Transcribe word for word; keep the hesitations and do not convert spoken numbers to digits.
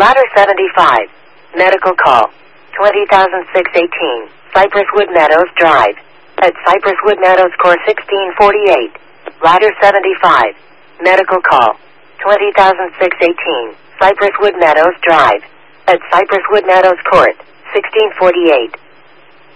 Ladder seventy-five. Medical call. twenty thousand six hundred eighteen. Cypress Wood Meadows Drive. At Cypress Wood Meadows Core sixteen forty-eight. Ladder seventy-five. Medical call. twenty thousand six hundred eighteen. Cypress Wood Meadows Drive. At Cypress Wood Meadows Court, sixteen forty-eight.